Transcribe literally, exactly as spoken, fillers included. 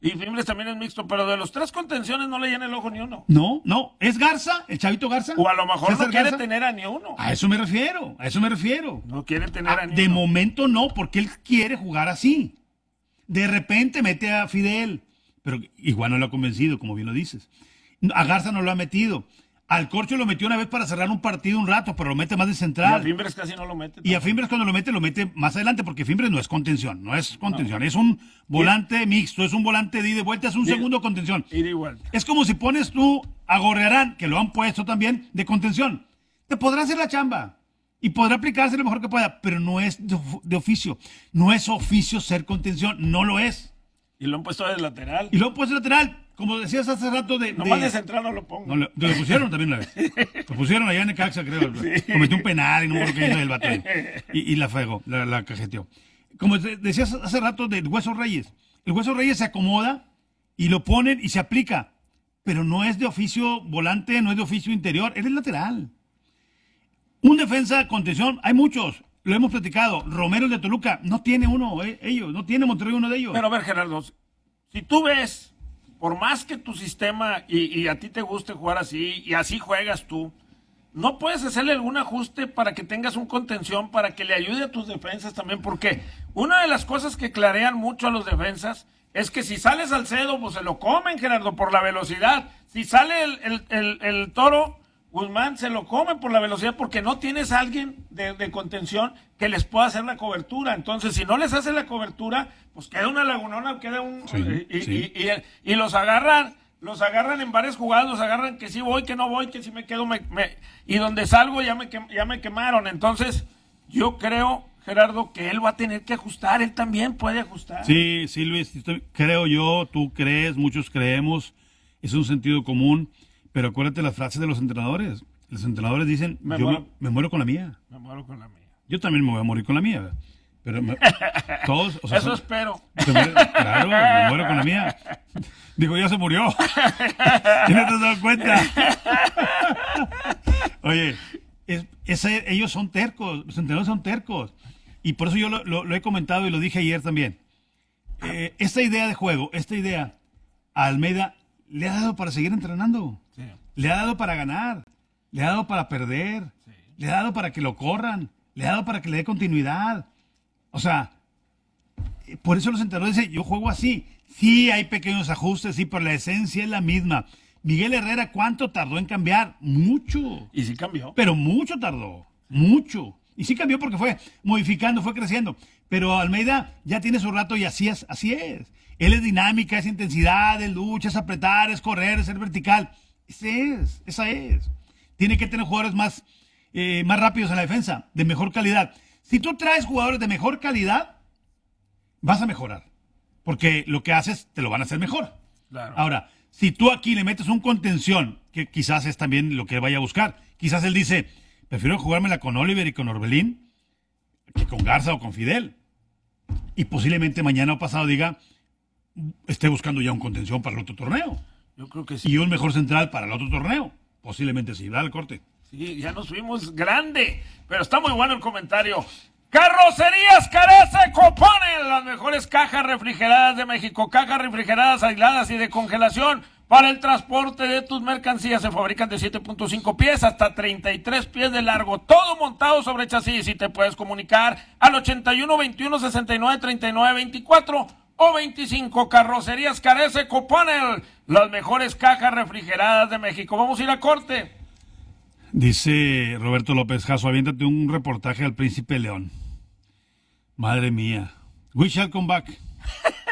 Y Fimbres también es mixto, pero de los tres contenciones no le llena el ojo ni uno. No, no, es Garza, el chavito Garza. O a lo mejor César no quiere Garza. tener a ni uno. A eso me refiero, a eso me refiero. No quiere tener a Ah, ni de uno. momento no, porque él quiere jugar así. De repente mete a Fidel, pero igual no lo ha convencido, como bien lo dices. A Garza no lo ha metido. Al Corcho lo metió una vez para cerrar un partido un rato, pero lo mete más de Y a central. Fimbres casi no lo mete. Y a tampoco. Fimbres cuando lo mete, lo mete más adelante, porque Fimbres no es contención, no es contención, es un volante mixto, es un volante de ida y vuelta, es un Y- segundo contención. Ida y vuelta. Es como si pones tú a Gorrearán, que lo han puesto también, de contención. Te podrá hacer la chamba y podrá aplicarse lo mejor que pueda, pero no es de, of- de oficio. No es oficio ser contención, no lo es. Y lo han puesto de lateral. Y luego puesto lateral, como decías hace rato de... Nomás de- de central no lo pongo. no, lo, lo pusieron también una vez. Lo pusieron allá en Necaxa, creo. Cometió un penal y no me acuerdo qué hizo el vato. Y, y la fregó, la, la cajeteó. Como de- decías hace rato del Hueso Reyes. El Hueso Reyes se acomoda y lo ponen y se aplica. Pero no es de oficio volante, no es de oficio interior, eres lateral. Un defensa de contención, hay muchos. Lo hemos platicado. Romero el de Toluca, no tiene uno, eh, ellos. No tiene Monterrey uno de ellos. Pero a ver, Gerardo, si tú ves, por más que tu sistema y, y a ti te guste jugar así, y así juegas tú, ¿no puedes hacerle algún ajuste para que tengas un contención, para que le ayude a tus defensas también? Porque una de las cosas que clarean mucho a los defensas es que si sale Salcedo, pues se lo comen, Gerardo, por la velocidad. Si sale el, el, el, el Toro Guzmán, se lo comen por la velocidad, porque no tienes a alguien de, de contención que les pueda hacer la cobertura. Entonces, si no les hace la cobertura, pues queda una lagunona, queda un... Sí, y, sí. y- y- y los agarran, los agarran en varias jugadas, los agarran que sí voy, que no voy, que si me quedo, me, me- y donde salgo ya me, quem- ya me quemaron. Entonces, yo creo, Gerardo, que él va a tener que ajustar, él también puede ajustar. Sí, sí, Luis, estoy- creo yo, tú crees, muchos creemos, es un sentido común, pero acuérdate las frases de los entrenadores. Los entrenadores dicen, Me yo muero. me, me muero con la mía. Me muero con la mía. Yo también me voy a morir con la mía. ¿verdad? Pero me- todos, o sea, Eso son- espero. te mueres- claro, me muero con la mía. Digo, ya se murió. ¿Y no te has dado cuenta? Oye, es- ese- ellos son tercos, los entrenadores son tercos. Y por eso yo lo, lo- lo he comentado y lo dije ayer también. Eh, esta idea de juego, esta idea, a Almeida le ha dado para seguir entrenando. Sí. Le ha dado para ganar, le ha dado para perder, le ha dado para que lo corran, le ha dado para que le dé continuidad. O sea, eh, por eso los entrenadores dicen, yo juego así. Sí, hay pequeños ajustes, sí, pero la esencia es la misma. Miguel Herrera, ¿cuánto tardó en cambiar? Mucho. Y sí cambió. Pero mucho tardó, mucho. Y sí cambió porque fue modificando, fue creciendo. Pero Almeida ya tiene su rato y así es, así es. Él es dinámica, es intensidad, es lucha, es apretar, es correr, es ser vertical. Ese es, esa es. Tiene que tener jugadores más, eh, más rápidos en la defensa, de mejor calidad. Si tú traes jugadores de mejor calidad, vas a mejorar. Porque lo que haces te lo van a hacer mejor. Claro. Ahora, si tú aquí le metes un contención, que quizás es también lo que él vaya a buscar, quizás él dice, prefiero jugármela con Oliver y con Orbelín que con Garza o con Fidel. Y posiblemente mañana o pasado diga, esté buscando ya un contención para el otro torneo. Yo creo que sí. Y un mejor central para el otro torneo. Posiblemente sí, dale el corte. Sí, ya nos fuimos grande. Pero está muy bueno el comentario. Carrocerías Carece Copone, las mejores cajas refrigeradas de México. Cajas refrigeradas, aisladas y de congelación para el transporte de tus mercancías. Se fabrican de siete punto cinco pies hasta treinta y tres pies de largo. Todo montado sobre chasis. Y te puedes comunicar al ochenta y uno, veintiuno, sesenta y nueve, treinta y nueve, veinticuatro o veinticinco. Carrocerías Carece Copone, las mejores cajas refrigeradas de México. Vamos a ir a corte. Dice Roberto López Jasso, aviéntate un reportaje al Príncipe León. Madre mía. We shall come back.